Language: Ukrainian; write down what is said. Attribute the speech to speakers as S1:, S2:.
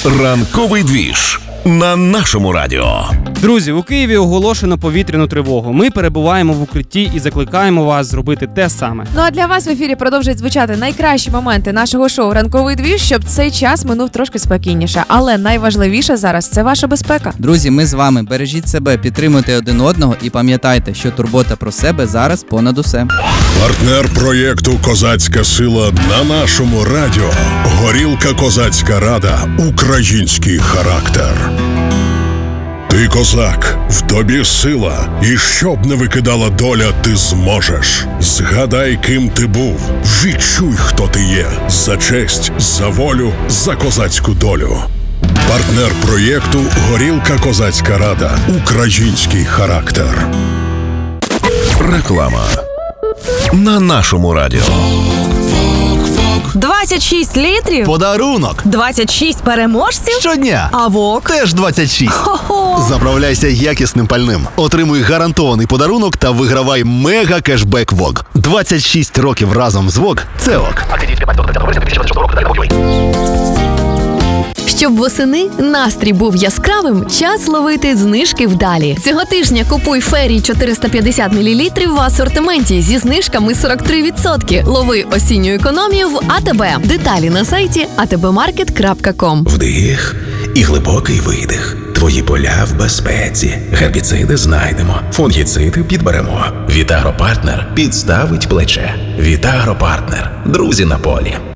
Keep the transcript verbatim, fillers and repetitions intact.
S1: Ранковий двіж на нашому радіо.
S2: Друзі, у Києві оголошено повітряну тривогу. Ми перебуваємо в укритті і закликаємо вас зробити те саме.
S3: Ну а для вас в ефірі продовжують звучати найкращі моменти нашого шоу «Ранковий двіж», щоб цей час минув трошки спокійніше. Але найважливіше зараз – це ваша безпека.
S4: Друзі, ми з вами. Бережіть себе, підтримуйте один одного і пам'ятайте, що турбота про себе зараз понад усе.
S5: Партнер проєкту «Козацька сила» на нашому радіо. Горілка «Козацька рада». Український характер. Ти козак, в тобі сила, і щоб не викидала доля, ти зможеш. Згадай, ким ти був, відчуй, хто ти є. За честь, за волю, за козацьку долю. Партнер проєкту «Горілка Козацька рада». Український характер.
S1: Реклама на нашому радіо.
S6: двадцять шість літрів?
S7: Подарунок!
S6: двадцять шість переможців?
S7: Щодня!
S6: А ВОК?
S7: Теж двадцять шість.
S6: Хо-хо!
S7: Заправляйся якісним пальним. Отримуй гарантований подарунок та вигравай мега-кешбек ВОК. двадцять шість років разом з ВОК – це ОК.
S8: Щоб восени настрій був яскравим, час ловити знижки вдалі. Цього тижня купуй Фері чотириста п'ятдесят мілілітрів в асортименті зі знижками сорок три відсотки. Лови осінню економію в АТБ. Деталі на сайті а те бе маркет крапка ком.
S9: Вдих і глибокий видих. Твої поля в безпеці. Гербіциди знайдемо. Фунгіциди підберемо. Вітагропартнер підставить плече. Вітагропартнер. Друзі на полі.